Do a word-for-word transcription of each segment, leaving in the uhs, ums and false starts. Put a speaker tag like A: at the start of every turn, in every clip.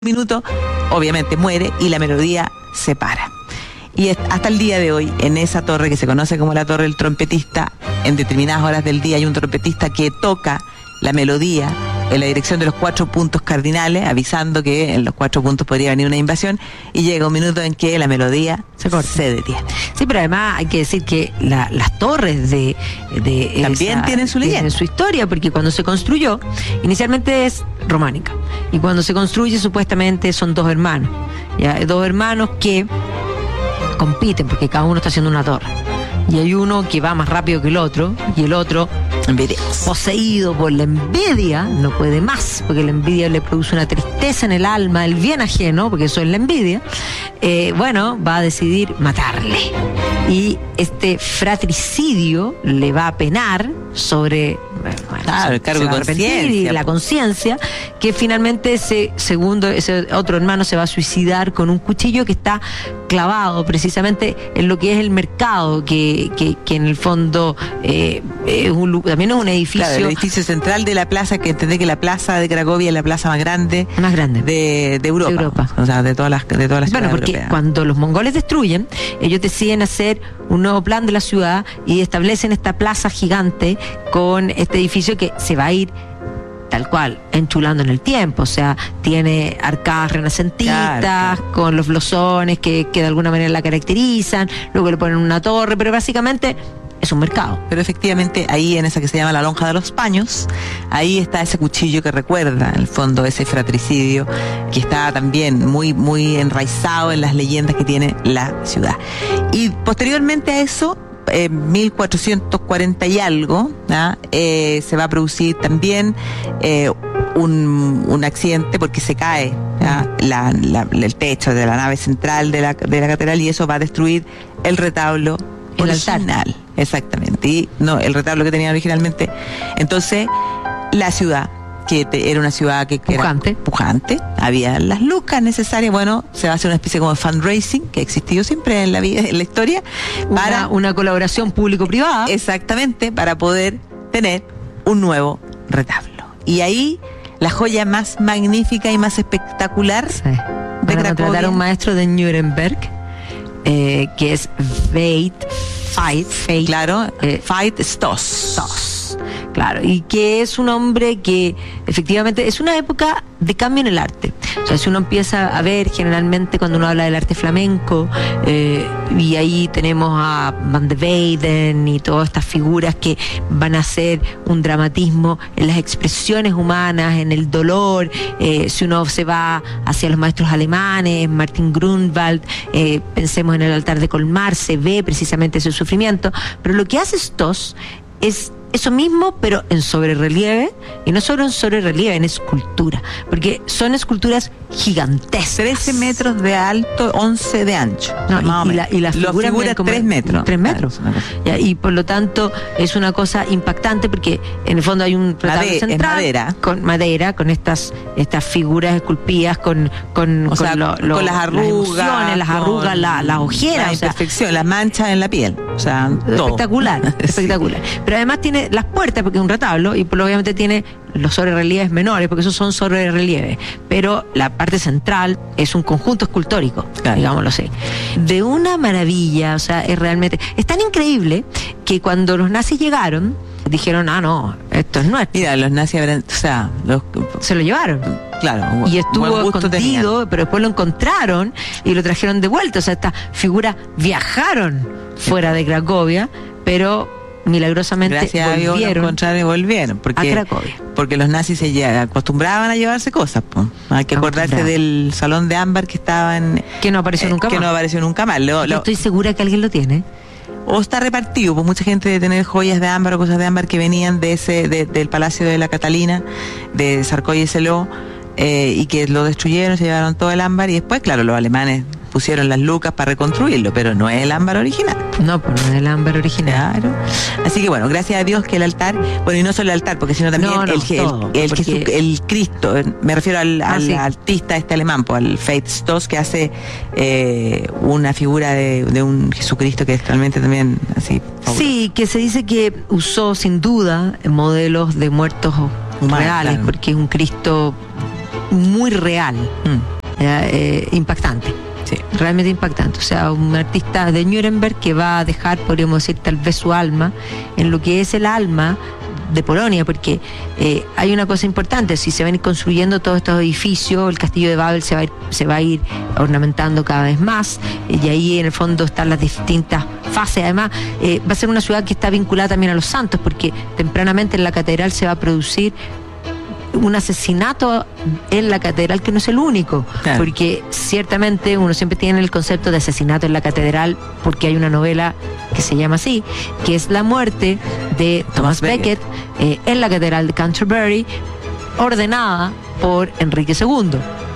A: minuto, obviamente muere y la melodía se para. Y hasta el día de hoy, en esa torre que se conoce como la Torre del Trompetista, en determinadas horas del día hay un trompetista que toca la melodía en la dirección de los cuatro puntos cardinales, avisando que en los cuatro puntos podría venir una invasión, y llega un minuto en que la melodía se, se detiene.
B: Sí, pero además hay que decir que la, las torres de, de
A: también
B: esa,
A: tienen su leyenda,
B: tienen su historia, porque cuando se construyó, inicialmente es románica, y cuando se construye supuestamente son dos hermanos, ya, dos hermanos que compiten porque cada uno está haciendo una torre. Y hay uno que va más rápido que el otro, y el otro,
A: envidioso,
B: poseído por la envidia, no puede más, porque la envidia le produce una tristeza en el alma, el bien ajeno, porque eso es la envidia. Eh, bueno, va a decidir matarle. Y este fratricidio le va a penar sobre, bueno,
A: claro, el cargo de conciencia
B: y la conciencia, que finalmente ese segundo, ese otro hermano se va a suicidar con un cuchillo que está clavado precisamente en lo que es el mercado, que, que, que en el fondo eh, es un, también es un edificio.
A: Claro, el edificio central de la plaza, que entendé que la plaza de Cracovia es la plaza más grande,
B: más grande
A: de, de Europa,
B: de Europa.
A: O sea, de todas las, de todas las
B: bueno,
A: ciudades
B: porque
A: europeas.
B: Cuando los mongoles destruyen, ellos deciden hacer un nuevo plan de la ciudad y establecen esta plaza gigante con este edificio que se va a ir tal cual, enchulando en el tiempo, o sea, tiene arcadas renacentistas, claro, claro, con los blosones que, que de alguna manera la caracterizan, luego le ponen una torre, pero básicamente es un mercado.
A: Pero efectivamente ahí en esa que se llama la Lonja de los Paños, ahí está ese cuchillo que recuerda en el fondo ese fratricidio, que está también muy, muy enraizado en las leyendas que tiene la ciudad. Y posteriormente a eso, en mil cuatrocientos cuarenta y algo, ¿ah? eh, se va a producir también eh, un, un accidente porque se cae la, la, el techo de la nave central de la, de la catedral, y eso va a destruir el retablo
B: el
A: original.
B: Altar.
A: Exactamente, y no el retablo que tenía originalmente. Entonces la ciudad, que te, era una ciudad que, que
B: pujante.
A: era pujante, había las lucas necesarias, bueno, se va a hacer una especie como de fundraising, que ha existido siempre en la vida, en la historia,
B: una,
A: para
B: una colaboración público-privada.
A: Exactamente, para poder tener un nuevo retablo. Y ahí la joya más magnífica y más espectacular, sí,
B: de
A: Cracovia.
B: Contratar a un maestro de Nuremberg, eh, que es Veit Fight, Fate,
A: claro,
B: eh,
A: Fight Stoss.
B: Stoss, claro, y que es un hombre que efectivamente es una época de cambio en el arte. O sea, si uno empieza a ver generalmente cuando uno habla del arte flamenco, eh, y ahí tenemos a Van de Weyden y todas estas figuras que van a hacer un dramatismo en las expresiones humanas, en el dolor. Eh, si uno se va hacia los maestros alemanes, Martin Grunwald, eh, pensemos en el altar de Colmar, se ve precisamente ese sufrimiento, pero lo que hace Stoss es eso mismo, pero en sobrerrelieve, y no solo en sobrerrelieve, en escultura, porque son esculturas gigantescas.
A: trece metros de alto, once de ancho.
B: No, más y, y, la, y la figura,
A: figura tres metros.
B: tres metros. Claro, ya, y por lo tanto es una cosa impactante, porque en el fondo hay un retablo
A: Made,
B: central
A: madera.
B: con madera, con estas estas figuras esculpidas, con con,
A: o
B: con,
A: sea,
B: lo, lo,
A: con las arrugas,
B: las, emociones, las arrugas, la, las ojeras,
A: la imperfección,
B: o sea,
A: las manchas en la piel. O sea,
B: espectacular,
A: todo.
B: espectacular. Sí. Pero además tiene las puertas, porque es un retablo, y por, obviamente tiene los sobrerelieves menores, porque esos son sobrerelieves, pero la parte central es un conjunto escultórico, claro, digámoslo así, de una maravilla. O sea, es realmente, es tan increíble que cuando los nazis llegaron dijeron, ah, no, esto es nuestro.
A: Mira, los nazis habrán, o sea, los,
B: se lo llevaron.
A: Claro,
B: y estuvo escondido, tenían. Pero después lo encontraron y lo trajeron de vuelta. O sea, estas figuras viajaron fuera de Cracovia, pero milagrosamente
A: gracias
B: volvieron
A: a Dios lo encontraron y volvieron, porque,
B: a Cracovia.
A: Porque los nazis se ya acostumbraban a llevarse cosas, pues. Hay que acordarse del salón de ámbar que estaba en,
B: que no apareció
A: eh,
B: nunca
A: que
B: más.
A: no apareció nunca más. Lo,
B: Yo
A: lo,
B: estoy segura que alguien lo tiene.
A: O está repartido, pues mucha gente de tener joyas de ámbar o cosas de ámbar que venían de ese de, del Palacio de la Catalina, de Sarkozy y Seló, eh, y que lo destruyeron, se llevaron todo el ámbar, y después, claro, los alemanes pusieron las lucas para reconstruirlo, pero no es el ámbar original.
B: No, pues no es el ámbar original.
A: Claro. Así que bueno, gracias a Dios que el altar, bueno, y no solo el altar, porque sino también
B: no, no,
A: el,
B: todo,
A: el, el,
B: porque...
A: Jesús, el Cristo, me refiero al,
B: ah,
A: al
B: sí.
A: artista este alemán, pues, al Veit Stoss, que hace eh, una figura de, de un Jesucristo que es realmente también así fabuloso.
B: Sí, que se dice que usó sin duda modelos de muertos humanos, reales, claro, porque es un Cristo muy real,
A: Mm.
B: eh, eh, impactante.
A: Sí.
B: Realmente impactante. O sea, un artista de Nuremberg que va a dejar, podríamos decir, tal vez su alma en lo que es el alma de Polonia, porque eh, hay una cosa importante: si se van a ir construyendo todos estos edificios, el castillo de Babel se va a ir, se va a ir ornamentando cada vez más, y ahí en el fondo están las distintas fases. Además, eh, va a ser una ciudad que está vinculada también a los santos, porque tempranamente en la catedral se va a producir un asesinato en la catedral, que no es el único,
A: claro.
B: Porque ciertamente uno siempre tiene el concepto de asesinato en la catedral, porque hay una novela que se llama así, que es la muerte de Thomas, Thomas Becket, Becket eh, en la catedral de Canterbury, ordenada por Enrique segundo,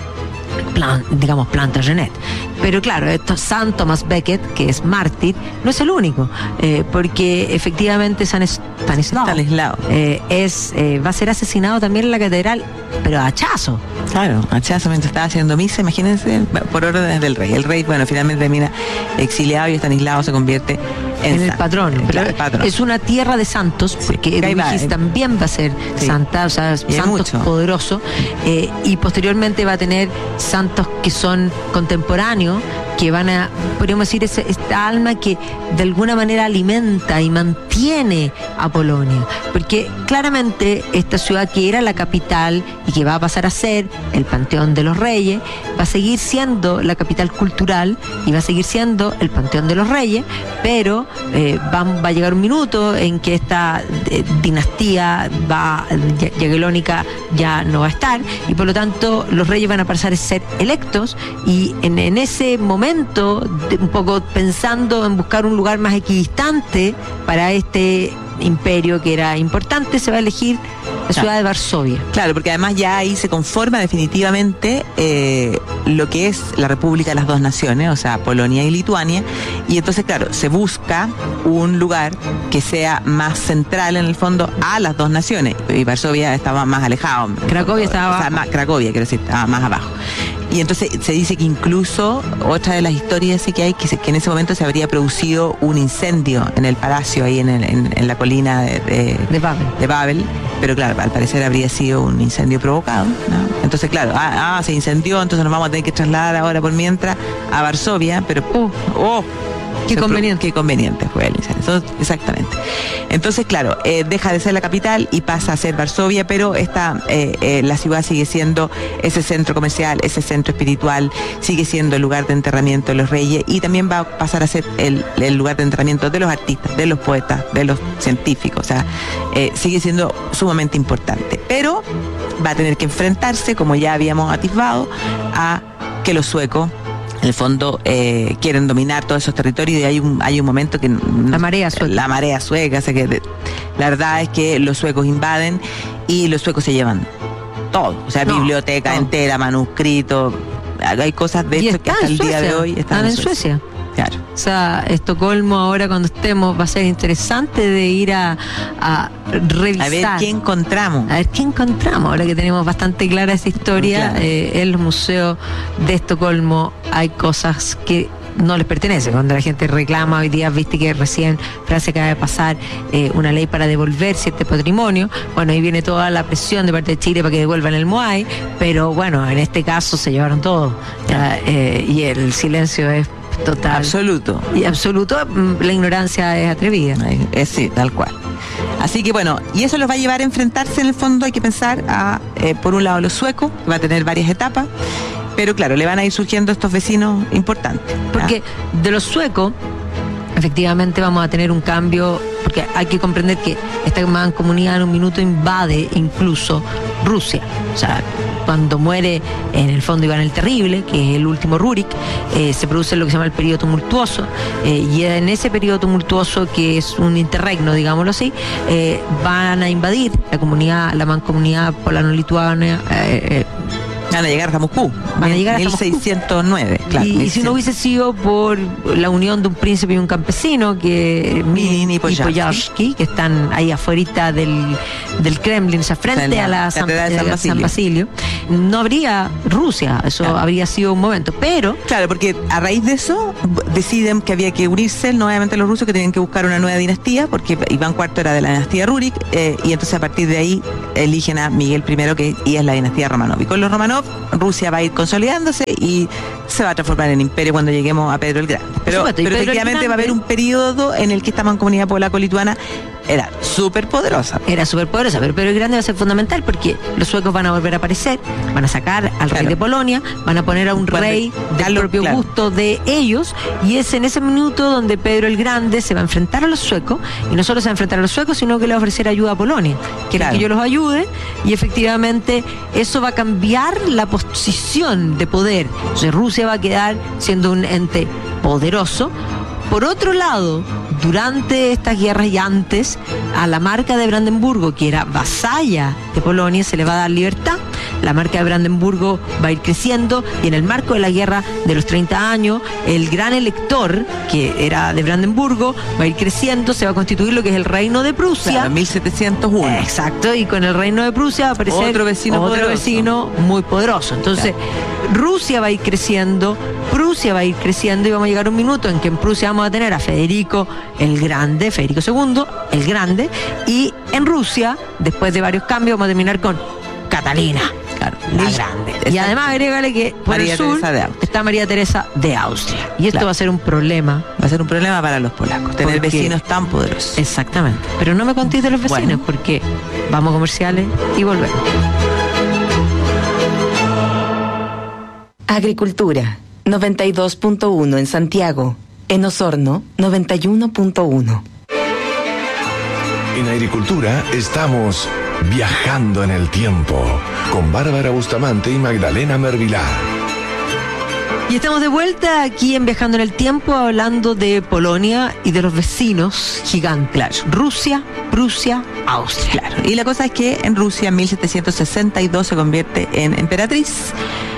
B: Plan, digamos Plantagenet. Pero claro, esto, San Thomas Becket, que es mártir, no es el único, eh, porque efectivamente San Stanislao,
A: Stanislao.
B: Eh, es, eh, va a ser asesinado también en la catedral, pero a hachazo.
A: Claro, hachazo mientras estaba haciendo misa, imagínense, por órdenes del rey. El rey, bueno, finalmente termina exiliado y Stanislao se convierte en,
B: en el patrón.
A: Claro, el patrón.
B: Es una tierra de santos, porque sí, Eduviges eh. también va a ser sí. santa, o sea, santos poderosos, eh, y posteriormente va a tener santos que son contemporáneos, que van a, podríamos decir, ese, esta alma que de alguna manera alimenta y mantiene a Polonia, porque claramente esta ciudad, que era la capital y que va a pasar a ser el Panteón de los Reyes, va a seguir siendo la capital cultural y va a seguir siendo el Panteón de los Reyes, pero eh, va, va a llegar un minuto en que esta eh, dinastía va jagiellónica ya no va a estar, y por lo tanto los reyes van a pasar a ser electos, y en, en ese momento, de, un poco pensando en buscar un lugar más equidistante para este imperio que era importante, se va a elegir la ciudad claro. de Varsovia.
A: Claro, porque además ya ahí se conforma definitivamente eh, lo que es la República de las Dos Naciones, o sea, Polonia y Lituania, y entonces, claro, se busca un lugar que sea más central en el fondo a las dos naciones, y Varsovia estaba más alejado.
B: Cracovia estaba abajo.
A: O sea, más, Cracovia, quiero decir, estaba más abajo. Y entonces se dice que incluso otra de las historias sí que hay, que, se, que en ese momento se habría producido un incendio en el palacio, ahí en, el, en, en la colina de, de,
B: de, Babel.
A: de Babel, pero claro, al parecer habría sido un incendio provocado, ¿no? Entonces claro, ah, ah, se incendió, entonces nos vamos a tener que trasladar ahora por mientras a Varsovia, pero
B: uh,
A: oh,
B: qué conveniente.
A: Qué conveniente fue el incendio. Exactamente. Entonces, claro, eh, deja de ser la capital y pasa a ser Varsovia, pero esta, eh, eh, la ciudad sigue siendo ese centro comercial, ese centro espiritual, sigue siendo el lugar de enterramiento de los reyes, y también va a pasar a ser el, el lugar de enterramiento de los artistas, de los poetas, de los científicos. O sea, eh, sigue siendo sumamente importante. Pero va a tener que enfrentarse, como ya habíamos atisbado, a que los suecos en el fondo eh, quieren dominar todos esos territorios, y hay un hay un momento que
B: la marea sueca
A: la marea sueca, o sea que de, la verdad es que los suecos invaden y los suecos se llevan todo, o sea, no, biblioteca no. entera, manuscritos, hay cosas de hecho que hasta el día de hoy están,
B: están en, en Suecia.
A: Suecia. Claro.
B: O sea, Estocolmo ahora cuando estemos va a ser interesante de ir a, a revisar.
A: A ver qué encontramos.
B: A ver qué encontramos. Ahora que tenemos bastante clara esa historia, claro. eh, en los museos de Estocolmo hay cosas que no les pertenece. Cuando la gente reclama hoy día, viste que recién Francia acaba de pasar eh, una ley para devolver cierto patrimonio, bueno, ahí viene toda la presión de parte de Chile para que devuelvan el Moai, pero bueno, en este caso se llevaron todo, ya, eh, y el silencio es total.
A: Absoluto.
B: Y absoluto, la ignorancia es atrevida.
A: Es sí, tal cual. Así que bueno, y eso los va a llevar a enfrentarse en el fondo, hay que pensar a, eh, por un lado los suecos, que va a tener varias etapas, pero claro, le van a ir surgiendo estos vecinos importantes.
B: Porque ¿ah? de los suecos, efectivamente vamos a tener un cambio, porque hay que comprender que esta mancomunidad en un minuto invade incluso Rusia. O sea, cuando muere en el fondo Iván el Terrible, que es el último Rurik, eh, se produce lo que se llama el periodo tumultuoso, eh, y en ese periodo tumultuoso, que es un interregno, digámoslo así, eh, van a invadir la comunidad, la mancomunidad polano-lituana, eh, eh,
A: Van a llegar hasta Moscú.
B: Van a llegar hasta
A: mil seiscientos nueve.
B: Moscú.
A: Claro,
B: y, y si no hubiese sido por la unión de un príncipe y un campesino, que
A: Milin y Poyarsky,
B: que están ahí afuera del, del Kremlin, o sea, frente
A: la
B: a la San,
A: Catedral de San Basilio.
B: San Basilio, no habría Rusia, eso
A: Claro.
B: habría sido un momento, pero
A: Claro, porque a raíz de eso b- deciden que había que unirse nuevamente los rusos, que tenían que buscar una nueva dinastía, porque Iván cuarto era de la dinastía Rurik, eh, y entonces a partir de ahí eligen a Miguel primero, que y es la dinastía Romanov. Y con los Romanov, Rusia va a ir consolidándose y se va a transformar en imperio cuando lleguemos a Pedro el Grande. Pero,
B: supuesto, y
A: pero
B: Pedro el
A: efectivamente va a haber
B: Grande-
A: un periodo en el que esta mancomunidad polaco-lituana era súper poderosa.
B: era súper poderosa, pero Pedro el Grande va a ser fundamental porque los suecos van a volver a aparecer, van a sacar al rey
A: Claro.
B: de Polonia, van a poner a un
A: Cuando
B: rey del
A: Carlos,
B: propio
A: claro.
B: gusto de ellos, y es en ese minuto donde Pedro el Grande se va a enfrentar a los suecos, y no solo se va a enfrentar a los suecos, sino que le va a ofrecer ayuda a Polonia, quiere
A: Claro.
B: que yo los ayude, y efectivamente eso va a cambiar la posición de poder. Entonces Rusia va a quedar siendo un ente poderoso. Por otro lado, durante estas guerras y antes, a la marca de Brandenburgo, que era vasalla de Polonia, se le va a dar libertad. La marca de Brandenburgo va a ir creciendo y en el marco de la guerra de los treinta años, el gran elector, que era de Brandenburgo, va a ir creciendo, se va a constituir lo que es el Reino de Prusia.
A: Claro, mil setecientos uno.
B: Exacto, y con el Reino de Prusia va a aparecer
A: Otro vecino
B: otro
A: poderoso.
B: vecino muy poderoso. Entonces, Rusia va a ir creciendo, Prusia va a ir creciendo y vamos a llegar a un minuto en que en Prusia vamos a tener a Federico el Grande, Federico segundo, el Grande, y en Rusia, después de varios cambios, vamos a terminar con Catalina.
A: Claro,
B: La
A: Mil-
B: Grande. Y
A: Exacto.
B: además agrégale que por
A: María
B: el sur
A: Teresa de Austria.
B: está María Teresa de Austria. Y esto
A: Claro.
B: va a ser un problema.
A: Va a ser un problema para los polacos, tener
B: ¿Por qué?
A: vecinos tan poderosos.
B: Exactamente. Pero no me contéis de los vecinos,
A: Bueno.
B: porque vamos a comerciales y volvemos.
C: Agricultura, noventa y dos punto uno en Santiago. En Osorno, noventa y uno punto uno.
D: En Agricultura estamos viajando en el tiempo con Bárbara Bustamante y Magdalena Mervilá.
B: Y estamos de vuelta aquí en Viajando en el Tiempo, hablando de Polonia y de los vecinos gigantes. Rusia, Prusia, Austria.
A: Claro. Y la cosa es que en Rusia en mil setecientos sesenta y dos se convierte en emperatriz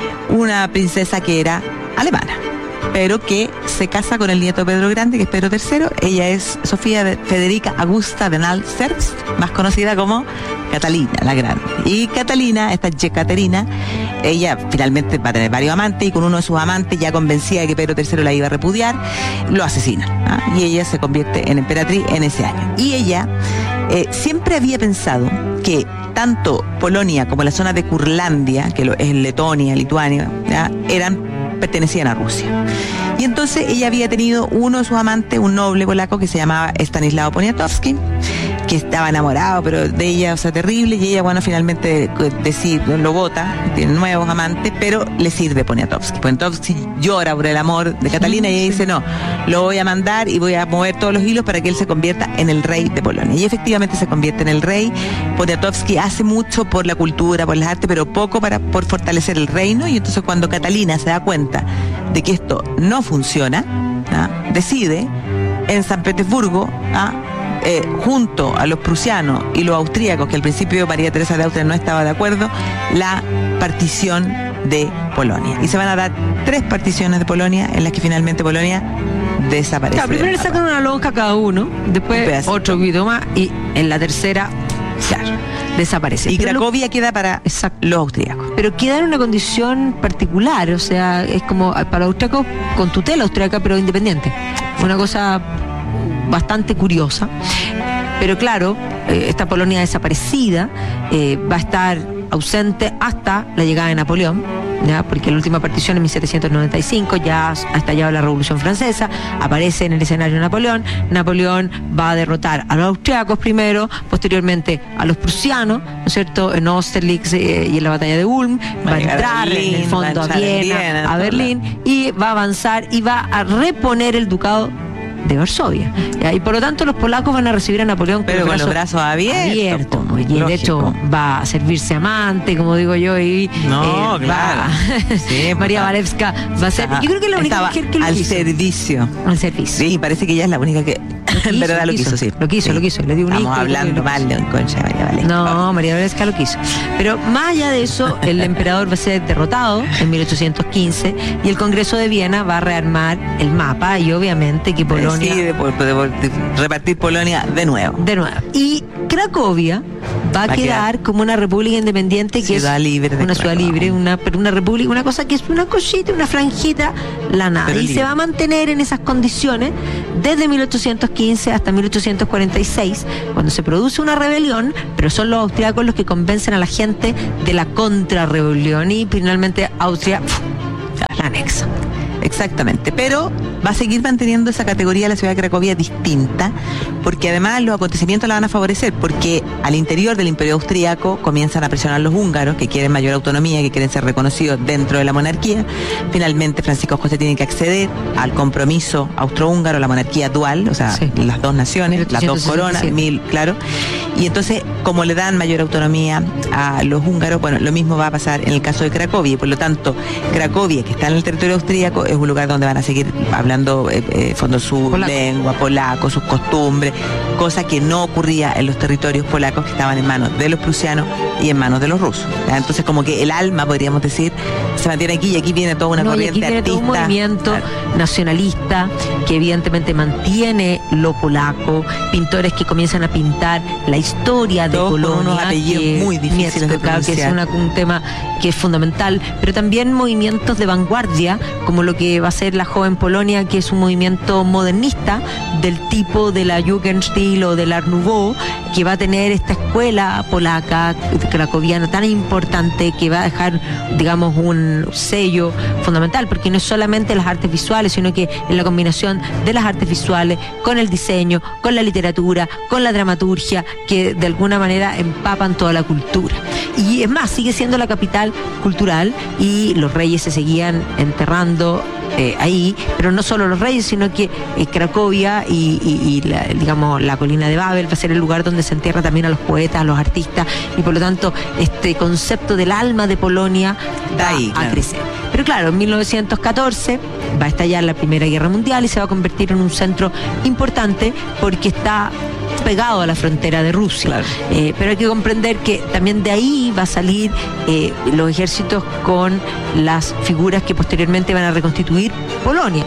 A: una princesa que era alemana, pero que se casa con el nieto de Pedro Grande, que es Pedro tercero. Ella es Sofía de Federica Augusta de Nal-Zerbst, más conocida como Catalina la Grande. Y Catalina, esta Yekaterina, ella finalmente va a tener varios amantes, y con uno de sus amantes, ya convencida de que Pedro tercero la iba a repudiar, lo asesina, ¿ah? Y ella se convierte en emperatriz en ese año. Y ella eh, siempre había pensado que tanto Polonia como la zona de Curlandia, que lo, es Letonia, Lituania, ¿ya? eran pertenecían a Rusia. Y entonces ella había tenido uno de sus amantes, un noble polaco que se llamaba Stanislao Poniatowski, que estaba enamorado, pero de ella, o sea, terrible, y ella, bueno, finalmente decide, lo vota, tiene nuevos amantes, pero le sirve Poniatowski. Poniatowski llora por el amor de Catalina y ella dice, no, lo voy a mandar y voy a mover todos los hilos para que él se convierta en el rey de Polonia. Y efectivamente se convierte en el rey. Poniatowski hace mucho por la cultura, por las artes, pero poco para por fortalecer el reino, y entonces cuando Catalina se da cuenta de que esto no funciona, ¿ah? decide en San Petersburgo, ¿ah? Eh, junto a los prusianos y los austríacos, que al principio María Teresa de Austria no estaba de acuerdo, la partición de Polonia. Y se van a dar tres particiones de Polonia, en las que finalmente Polonia desaparece.
B: Claro, primero le sacan una lonja a cada uno,
A: Un
B: después
A: pedacito.
B: otro poquito más, y en la tercera, claro, desaparece.
A: Y
B: Pero lo-
A: Cracovia queda para
B: Exacto.
A: los austríacos.
B: Pero queda en una condición particular, o sea, es como para los austriacos con tutela austríaca, pero independiente. Una cosa bastante curiosa. Pero claro, eh, esta Polonia desaparecida eh, va a estar ausente hasta la llegada de Napoleón, ¿ya? Porque la última partición en mil setecientos noventa y cinco ya ha estallado la Revolución Francesa, aparece en el escenario Napoleón, Napoleón va a derrotar a los austriacos primero, posteriormente a los prusianos, ¿no es cierto?, en Austerlitz eh, y en la batalla de Ulm, va,
A: Va
B: a
A: a llegar a
B: entrar en
A: Berlín,
B: el
A: va a
B: fondo a
A: entrar en
B: Viena,
A: Viena, en
B: a
A: todos
B: Berlín, y va a avanzar y va a reponer el ducado de Varsovia. ¿Ya? Y por lo tanto los polacos van a recibir a Napoleón
A: Pero con los brazos abiertos,
B: abiertos,
A: pues,
B: y de
A: lógico.
B: hecho va a servirse amante, como digo yo, y
A: No,
B: eh,
A: claro.
B: va-
A: Sí,
B: María
A: pues,
B: Walewska va a ser, yo creo que es la única
A: estaba
B: mujer que lo
A: al
B: quiso.
A: servicio.
B: Al servicio.
A: Sí, parece que ella es la única que en verdad lo quiso, sí.
B: Lo quiso,
A: Sí.
B: lo quiso, le dio un
A: Estamos
B: hijo y
A: hablando
B: lo
A: mal de un concha de María Valesca.
B: No, María Walewska lo quiso. Pero más allá de eso, el emperador va a ser derrotado en mil ochocientos quince y el Congreso de Viena va a rearmar el mapa y obviamente que Polonia...
A: Decide por- por- por repartir Polonia de nuevo.
B: De nuevo. Y Cracovia va a quedar como una república independiente que
A: ciudad
B: es
A: libre de
B: una ciudad
A: Cracovia.
B: libre, una, pero una república, una cosa que es una cosita, una franjita, la nada.
A: Pero
B: Y
A: libre.
B: se va a mantener en esas condiciones desde mil ochocientos quince hasta mil ochocientos cuarenta y seis, cuando se produce una rebelión, pero son los austriacos los que convencen a la gente de la contrarrebelión y finalmente Austria pf, la anexa.
A: Exactamente, pero va a seguir manteniendo esa categoría de la ciudad de Cracovia distinta, porque además los acontecimientos la van a favorecer, porque al interior del Imperio Austríaco comienzan a presionar los húngaros, que quieren mayor autonomía, que quieren ser reconocidos dentro de la monarquía. Finalmente Francisco José tiene que acceder al compromiso austrohúngaro, la monarquía dual, o sea,
B: Sí.
A: las dos naciones, las dos coronas, mil, claro. Y entonces, como le dan mayor autonomía a los húngaros, bueno, lo mismo va a pasar en el caso de Cracovia, y por lo tanto, Cracovia, que está en el territorio austríaco, es un lugar donde van a seguir hablando eh, eh, fondo su
B: Polaco.
A: lengua, polaco, sus costumbres, cosa que no ocurría en los territorios polacos que estaban en manos de los prusianos y en manos de los rusos. ¿Ya? Entonces, como que el alma, podríamos decir, se mantiene aquí, y aquí viene toda una
B: No, y
A: corriente
B: aquí viene todo un
A: artista.
B: movimiento
A: Claro.
B: nacionalista que evidentemente mantiene lo polaco, pintores que comienzan a pintar la historia de
A: Todos con
B: Polonia,
A: unos apellidos
B: que-
A: muy difíciles de
B: Mieszko, claro, que es
A: pronunciar.
B: una- un tema que es fundamental, pero también movimientos de vanguardia, como lo que va a ser la Joven Polonia, que es un movimiento modernista del tipo de la Jugendstil o del Art Nouveau, que va a tener esta escuela polaca, cracoviana, tan importante, que va a dejar, digamos, un sello fundamental, porque no es solamente las artes visuales, sino que es la combinación de las artes visuales con el diseño, con la literatura, con la dramaturgia, que de alguna manera empapan toda la cultura. Y es más, sigue siendo la capital cultural y los reyes se seguían enterrando eh, ahí, pero no solo los reyes, sino que eh, Cracovia y, y- y la, digamos, la colina de Babel va a ser el lugar donde se entierra también a los poetas, a los artistas, y por lo tanto este concepto del alma de Polonia va
A: Ahí,
B: a
A: claro.
B: crecer. Pero claro, en mil novecientos catorce va a estallar la Primera Guerra Mundial y se va a convertir en un centro importante porque está pegado a la frontera de Rusia.
A: Claro.
B: Eh, pero hay que comprender que también de ahí va a salir eh, los ejércitos con las figuras que posteriormente van a reconstituir Polonia.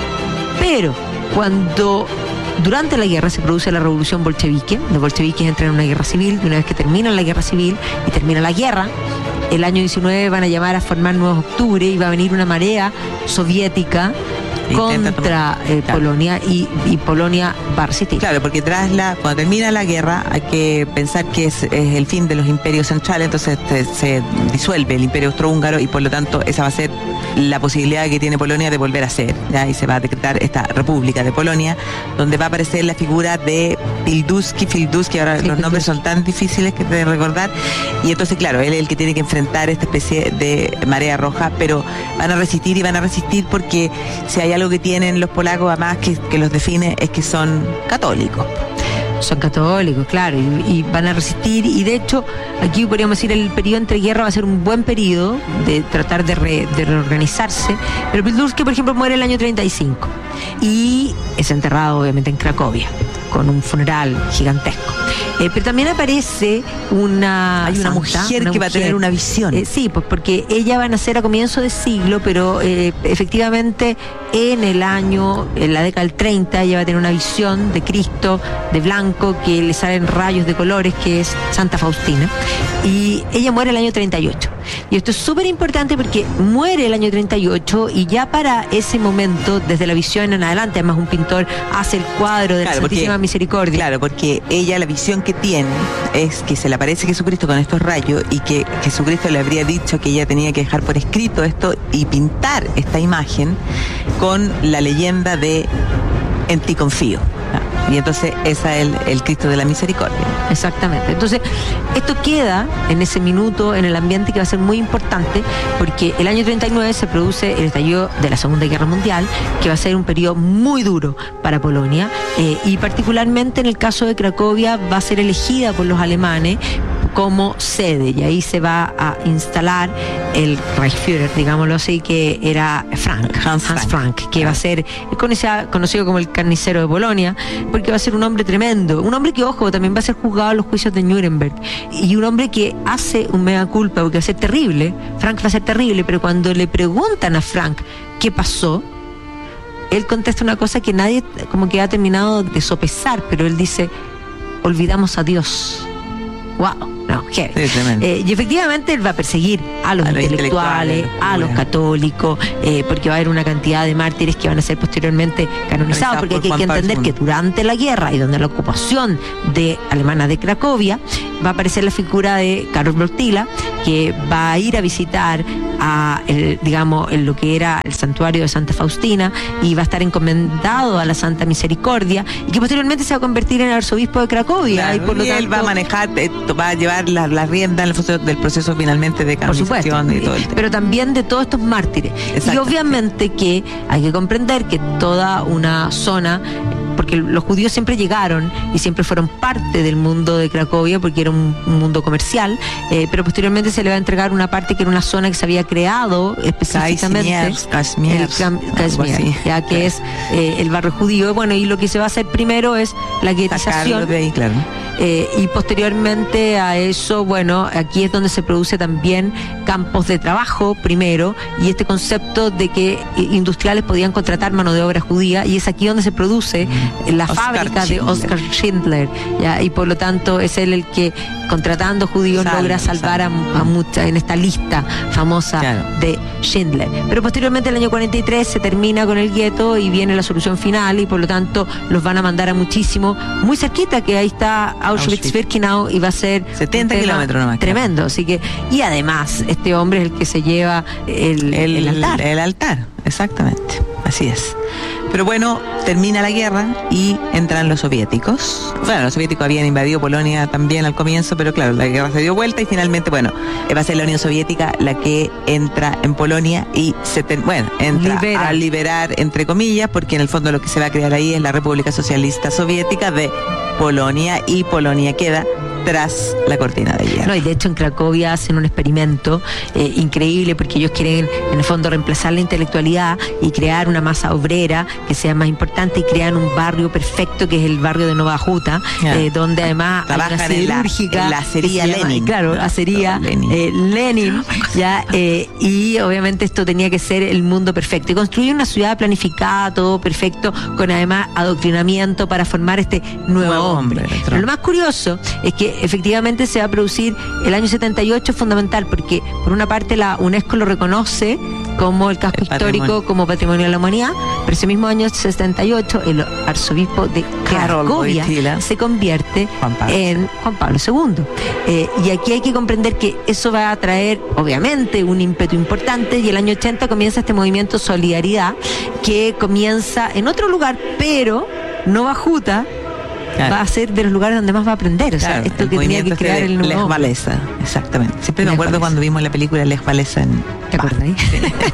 B: Pero cuando durante la guerra se produce la revolución bolchevique, los bolcheviques entran en una guerra civil, y una vez que terminan la guerra civil y termina la guerra, el año diecinueve van a llamar a formar nuevos octubre y va a venir una marea soviética
A: Intenta
B: contra
A: tomar-
B: eh,
A: claro.
B: Polonia y, y Polonia va a resistir.
A: Claro, porque tras la, cuando termina la guerra hay que pensar que es, es el fin de los imperios centrales, entonces te- se disuelve el imperio austrohúngaro y por lo tanto esa va a ser la posibilidad que tiene Polonia de volver a ser, ¿ya? Y se va a decretar esta República de Polonia, donde va a aparecer la figura de Pilduski, Pilduski, ahora
B: Sí,
A: los nombres son tan difíciles que de recordar, y entonces claro, él es el que tiene que enfrentar esta especie de marea roja, pero van a resistir y van a resistir porque si hay algo que tienen los polacos además que, que los define es que son católicos.
B: Son católicos, claro, y, y van a resistir, y de hecho aquí podríamos decir el periodo entre guerra va a ser un buen periodo de tratar de, re- de reorganizarse, pero Pilsudski, por ejemplo, muere el año treinta y cinco y es enterrado obviamente en Cracovia con un funeral gigantesco. Eh, pero también aparece una
A: Hay una
B: santa,
A: mujer
B: una
A: que va a tener una visión.
B: Eh, sí, pues porque ella va a nacer a comienzo de siglo, pero eh, efectivamente en el año, en la década del treinta, ella va a tener una visión de Cristo, de blanco, que le salen rayos de colores, que es Santa Faustina. Y ella muere el año treinta y ocho. Y esto es súper importante porque muere el año treinta y ocho y ya para ese momento, desde la visión en adelante, además un pintor hace el cuadro de la
A: Claro, porque-
B: Santísima Misericordia.
A: Claro, porque ella la visión que tiene es que se le aparece Jesucristo con estos rayos y que Jesucristo le habría dicho que ella tenía que dejar por escrito esto y pintar esta imagen con la leyenda de en ti confío. Y entonces esa es el, el Cristo de la Misericordia.
B: Exactamente. Entonces, esto queda en ese minuto, en el ambiente que va a ser muy importante, porque el año treinta y nueve se produce el estallido de la Segunda Guerra Mundial, que va a ser un periodo muy duro para Polonia, eh, y particularmente en el caso de Cracovia va a ser elegida por los alemanes como sede, y ahí se va a instalar el Reichsführer, digámoslo así, que era Frank,
A: Hans
B: Hans
A: Frank.
B: Frank, que va a ser conocido, conocido como el carnicero de Polonia, porque va a ser un hombre tremendo, un hombre que, ojo, también va a ser juzgado en los juicios de Nuremberg, y un hombre que hace un mea culpa, porque va a ser terrible, Frank va a ser terrible, pero cuando le preguntan a Frank qué pasó, él contesta una cosa que nadie como que ha terminado de sopesar, pero él dice, olvidamos a Dios. wow, no, heavy.
A: Sí, tremendo.
B: Eh, y efectivamente él va a perseguir a los
A: A los
B: intelectuales,
A: intelectuales,
B: a los
A: bueno.
B: católicos, eh, porque va a haber una cantidad de mártires que van a ser posteriormente canonizados, porque hay
A: por
B: que, hay que
A: Juan Pablo
B: entender que
A: segundo.
B: durante la guerra y donde la ocupación de alemana de Cracovia va a aparecer la figura de Karol Wojtyla, que va a ir a visitar a el, digamos, en lo que era el santuario de Santa Faustina y va a estar encomendado a la Santa Misericordia y que posteriormente se va a convertir en el arzobispo de Cracovia.
A: Claro,
B: y por lo
A: y
B: tanto,
A: él va a manejar, eh, va a llevar la, la rienda en el proceso- del proceso finalmente de
B: por supuesto,
A: canonización y todo el tema.
B: pero también de todos estos mártires. Y
A: Exacto.
B: obviamente que hay que comprender que toda una zona, porque los judíos siempre llegaron y siempre fueron parte del mundo de Cracovia porque era un, un mundo comercial, eh, pero posteriormente se le va a entregar una parte que era una zona que se había creado específicamente,
A: Kazimierz, Kazimierz,
B: el Cam-
A: algo
B: Kazimierz,
A: así.
B: ya que es eh, el barrio judío. Bueno, y lo que se va a hacer primero es la
A: Sacarlo
B: guetización.
A: de ahí, claro.
B: Eh, y posteriormente a eso, bueno, aquí es donde se produce también campos de trabajo primero, y este concepto de que eh, industriales podían contratar mano de obra judía, y es aquí donde se produce eh, la
A: Oscar
B: fábrica de
A: Schindler.
B: Oscar Schindler, ¿ya? Y por lo tanto es él el que, contratando judíos,
A: Salva,
B: logra salvar a,
A: salva.
B: a muchas en esta lista famosa
A: Claro.
B: de Schindler. Pero posteriormente, en el año cuarenta y tres, se termina con el gueto y viene la solución final, y por lo tanto los van a mandar a muchísimo, muy cerquita, que ahí está Auschwitz-Birkenau, y va a ser
A: setenta
B: un tema
A: kilómetros nomás, claro.
B: tremendo. Así que, y además, este hombre es el que se lleva el,
A: El,
B: el altar.
A: el altar, exactamente, así es. Pero bueno, termina la guerra y entran los soviéticos. Bueno, los soviéticos habían invadido Polonia también al comienzo, pero claro, la guerra se dio vuelta y finalmente, bueno, va a ser la Unión Soviética la que entra en Polonia y se ten- bueno, entra
B: Libera.
A: a liberar, entre comillas, porque en el fondo lo que se va a crear ahí es la República Socialista Soviética de Polonia, y Polonia queda tras la cortina de hierro.
B: No, y de hecho en Cracovia hacen un experimento eh, increíble, porque ellos quieren en el fondo reemplazar la intelectualidad y crear una masa obrera que sea más importante, y crean un barrio perfecto que es el barrio de Nova Huta,
A: Ya.
B: eh, donde además hay una
A: Trabajan en la-
B: siderúrgica
A: en la acería
B: que se llama-
A: Lenin.
B: claro, acería
A: Lenin.
B: eh, Lenin, ya, eh, y obviamente esto tenía que ser el mundo perfecto, y construir una ciudad planificada, todo perfecto, con además adoctrinamiento para formar este nuevo,
A: Nuevo
B: hombre.
A: hombre,
B: Pero lo más curioso es que efectivamente se va a producir el año setenta y ocho, fundamental, porque por una parte la UNESCO lo reconoce como el casco
A: El
B: histórico,
A: patrimonio.
B: como patrimonio de la humanidad, pero ese mismo año setenta y ocho el arzobispo de
A: Karol
B: Cracovia
A: Wojtyla
B: se convierte
A: Juan Pablo.
B: en Juan Pablo segundo. Eh, y aquí hay que comprender que eso va a traer obviamente un ímpetu importante, y el año ochenta comienza este movimiento Solidaridad, que comienza en otro lugar, pero Nova Huta
A: Claro.
B: va a ser de los lugares donde más va a aprender. O sea,
A: Claro,
B: esto
A: el
B: que tenía que
A: movimiento este
B: crear
A: de
B: el nuevo
A: Lech
B: hombre.
A: Walesa, exactamente. Siempre me
B: Lech
A: acuerdo
B: Walesa.
A: cuando vimos la película Lech Walesa en...
B: ¿Te acuerdas ahí?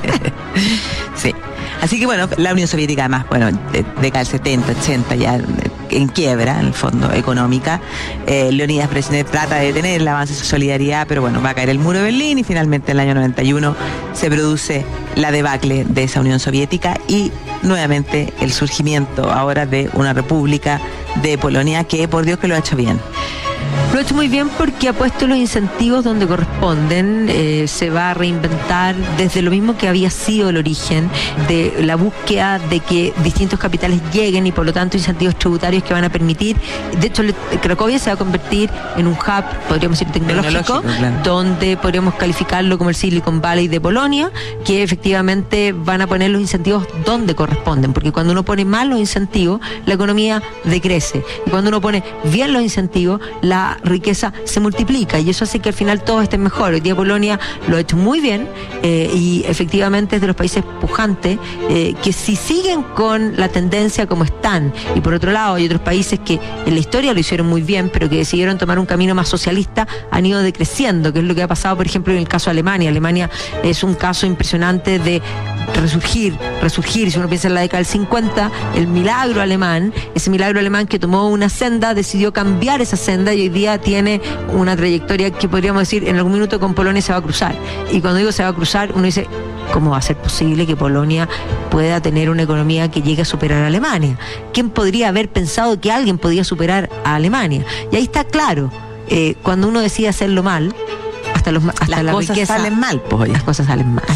A: Sí. Así que bueno, la Unión Soviética además, bueno, de- década del setenta, ochenta ya eh, en quiebra, en el fondo, económica. Eh, Leonidas Brezhnev trata de detener el avance de su solidaridad, pero bueno, va a caer el muro de Berlín, y finalmente en el año noventa y uno se produce la debacle de esa Unión Soviética, y nuevamente el surgimiento ahora de una república de Polonia que, por Dios, que lo ha hecho bien.
B: Lo ha hecho muy bien porque ha puesto los incentivos donde corresponden. Eh, se va a reinventar desde lo mismo que había sido el origen de la búsqueda de que distintos capitales lleguen, y por lo tanto incentivos tributarios que van a permitir. De hecho, le- Cracovia se va a convertir en un hub, podríamos decir, tecnológico,
A: Tecnológico, claro.
B: donde podríamos calificarlo como el Silicon Valley de Polonia, que efectivamente van a poner los incentivos donde corresponden, porque cuando uno pone mal los incentivos, la economía decrece, y cuando uno pone bien los incentivos, la riqueza se multiplica, y eso hace que al final todos estén mejor. Hoy día Polonia lo ha hecho muy bien, eh, y efectivamente es de los países pujantes eh, que si siguen con la tendencia como están, y por otro lado hay otros países que en la historia lo hicieron muy bien, pero que decidieron tomar un camino más socialista, han ido decreciendo, que es lo que ha pasado, por ejemplo, en el caso de Alemania. Alemania es un caso impresionante de resurgir, resurgir. Si uno piensa en la década del cincuenta, el milagro alemán, ese milagro alemán que tomó una senda, decidió cambiar esa senda, y hoy día tiene una trayectoria que podríamos decir en algún minuto con Polonia se va a cruzar. Y cuando digo se va a cruzar, uno dice, ¿cómo va a ser posible que Polonia pueda tener una economía que llegue a superar a Alemania? ¿Quién podría haber pensado que alguien podía superar a Alemania? Y ahí está claro, eh, cuando uno decide hacerlo mal, hasta, los, hasta
A: Las
B: la
A: cosas
B: riqueza,
A: salen mal, pues, oye.
B: las cosas salen mal.
A: Sí.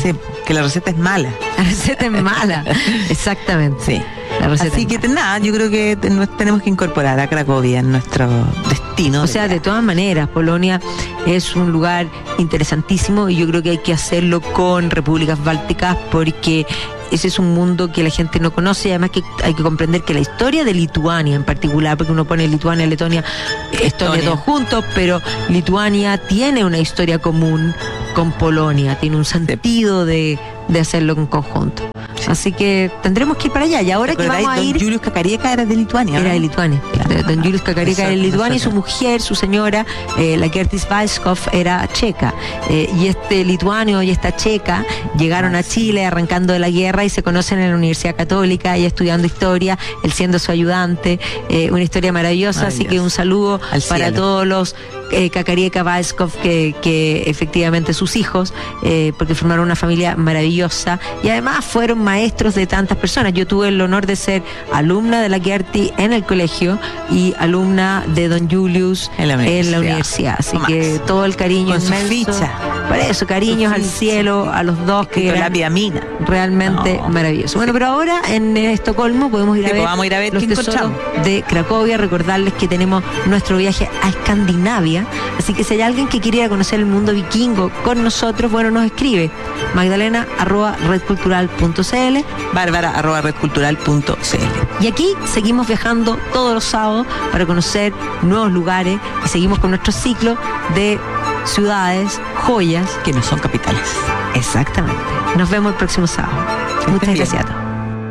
A: que la receta es mala.
B: La receta es mala, exactamente.
A: Sí.
B: La receta
A: Así
B: es
A: que
B: mala.
A: nada, yo creo que te- nos tenemos que incorporar a Cracovia en nuestro destino.
B: O sea, de todas maneras, Polonia es un lugar interesantísimo y yo creo que hay que hacerlo con repúblicas bálticas porque ese es un mundo que la gente no conoce y además que hay que comprender que la historia de Lituania en particular, porque uno pone Lituania, Letonia, Estonia,
A: Estonia.
B: todos juntos, pero Lituania tiene una historia común con Polonia, tiene un sentido de, de hacerlo en conjunto. Así que tendremos que ir para allá y ahora que vamos a
A: Don
B: ir...
A: Julius Cacarieca era de Lituania.
B: Era
A: ¿no?
B: de Lituania.
A: Claro.
B: Don Julius Cacarieca era de
A: Eso-
B: Lituania y
A: eso
B: su mujer, su señora, eh, la Gertis Weiskopf, era checa. Eh, y este lituano y esta checa llegaron a Chile arrancando de la guerra y se conocen en la Universidad Católica, ella estudiando historia, él siendo su ayudante. Eh, una historia maravillosa, así que un saludo
A: Al
B: para
A: cielo.
B: todos los eh, Cacarieca Weiskopf, que, que efectivamente sus hijos, eh, porque formaron una familia maravillosa y además fueron maestros de tantas personas. Yo tuve el honor de ser alumna de la Gerti en el colegio y alumna de Don Julius
A: En la universidad.
B: universidad. Así
A: Más.
B: que todo el cariño
A: Con su
B: inmenso.
A: ficha.
B: Por eso, cariños
A: Su
B: al
A: ficha.
B: cielo, a los dos que
A: Escrito
B: eran
A: lápida mina.
B: realmente
A: No.
B: maravilloso. Bueno, pero ahora en eh, Estocolmo podemos ir a
A: Sí,
B: ver,
A: pues vamos a ir a ver
B: los
A: qué
B: tesoros
A: encontramos.
B: de Cracovia, recordarles que tenemos nuestro viaje a Escandinavia, así que si hay alguien que quiere ir a conocer el mundo vikingo con nosotros, bueno, nos escribe magdalena arroba redcultural punto cl.
A: Bárbara arroba redcultural punto cl.
B: Y aquí seguimos viajando todos los sábados para conocer nuevos lugares y seguimos con nuestro ciclo de ciudades, joyas.
A: Que no son capitales.
B: Exactamente. Nos vemos el próximo sábado.
A: Que
B: Muchas
A: estén bien.
B: gracias a todos.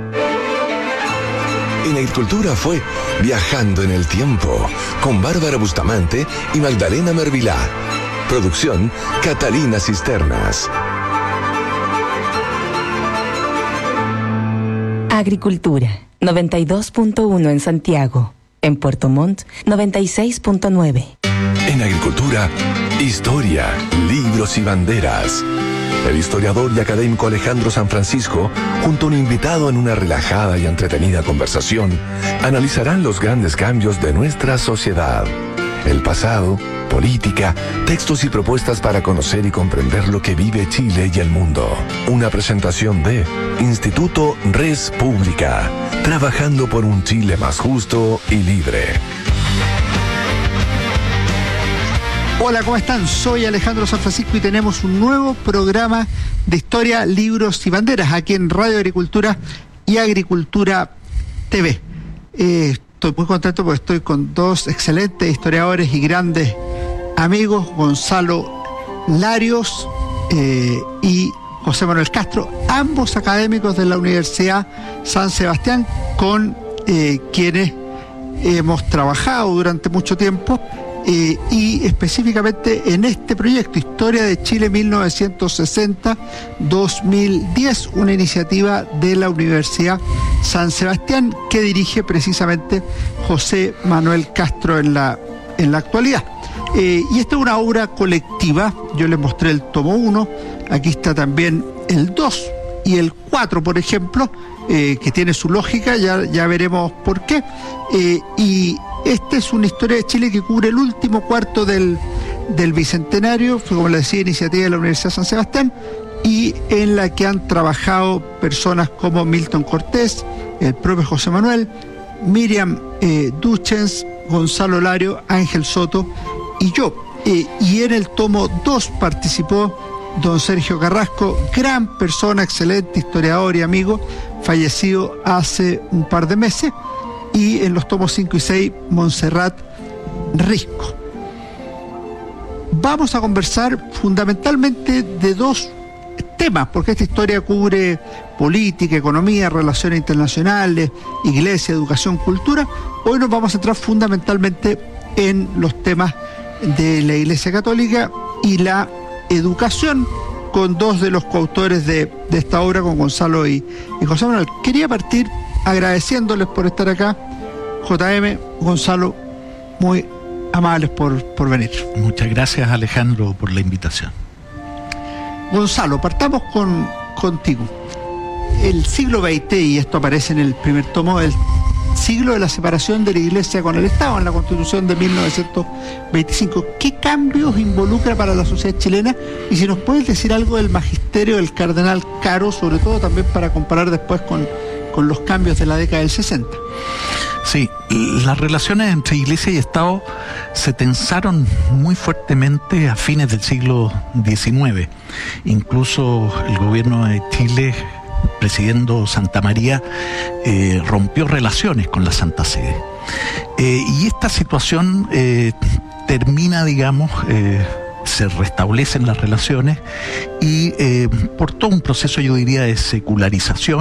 D: En Agricultura fue Viajando en el Tiempo con Bárbara Bustamante y Magdalena Mervilá. Producción Catalina Cisternas.
C: Agricultura, noventa y dos punto uno en Santiago. En Puerto Montt, noventa y seis punto nueve.
D: En Agricultura, historia, libros y banderas. El historiador y académico Alejandro San Francisco, junto a un invitado en una relajada y entretenida conversación, analizarán los grandes cambios de nuestra sociedad. El pasado, política, textos y propuestas para conocer y comprender lo que vive Chile y el mundo. Una presentación de Instituto Res Pública, trabajando por un Chile más justo y libre.
E: Hola, ¿cómo están? Soy Alejandro San Francisco y tenemos un nuevo programa de historia, libros y banderas aquí en Radio Agricultura y Agricultura T V. Eh, estoy muy contento porque estoy con dos excelentes historiadores y grandes amigos, Gonzalo Larios eh, y José Manuel Castro, ambos académicos de la Universidad San Sebastián, con eh, quienes hemos trabajado durante mucho tiempo. Eh, y específicamente en este proyecto, Historia de Chile mil novecientos sesenta a dos mil diez, una iniciativa de la Universidad San Sebastián que dirige precisamente José Manuel Castro en la, en la actualidad. Eh, y esta es una obra colectiva. Yo les mostré el tomo uno, aquí está también el dos y el cuatro, por ejemplo, eh, que tiene su lógica, ya, ya veremos por qué. Eh, y esta es una historia de Chile que cubre el último cuarto del, del bicentenario, fue, como les decía, iniciativa de la Universidad San Sebastián, y en la que han trabajado personas como Milton Cortés, el propio José Manuel, Miriam eh, Duchens, Gonzalo Lario, Ángel Soto y yo. Eh, y en el tomo dos participó don Sergio Carrasco, gran persona, excelente historiador y amigo, fallecido hace un par de meses. Y en los tomos cinco y seis, Montserrat Risco. Vamos a conversar fundamentalmente de dos temas, porque esta historia cubre política, economía, relaciones internacionales, iglesia, educación, cultura. Hoy nos vamos a centrar fundamentalmente en los temas de la Iglesia Católica y la educación, con dos de los coautores de, de esta obra, con Gonzalo y, y José Manuel. Quería partir agradeciéndoles por estar acá. J M, Gonzalo, muy amables por, por venir.
F: Muchas gracias, Alejandro, por la invitación.
E: Gonzalo, partamos con, contigo. El siglo veinte, y esto aparece en el primer tomo, el siglo de la separación de la Iglesia con el Estado, en la Constitución de mil novecientos veinticinco. ¿Qué cambios involucra para la sociedad chilena? Y si nos puedes decir algo del magisterio del cardenal Caro, sobre todo también para comparar después con, con los cambios de la década del sesenta.
F: Sí, las relaciones entre Iglesia y Estado se tensaron muy fuertemente a fines del siglo diecinueve. Incluso el gobierno de Chile, presidiendo Santa María, eh, rompió relaciones con la Santa Sede. Eh, y esta situación eh, termina, digamos, eh, se restablecen las relaciones y eh, por todo un proceso, yo diría, de secularización